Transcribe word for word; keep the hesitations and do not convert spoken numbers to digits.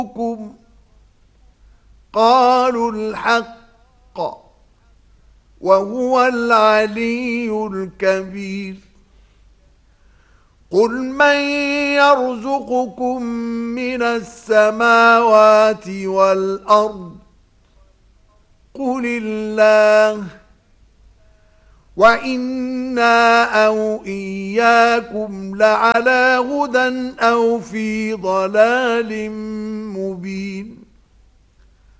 ربكم قالوا الحق وهو العلي الكبير قل من يرزقكم من السماوات والأرض قل الله وإنا أو إياكم لعلى هدى أو في ضلال مبين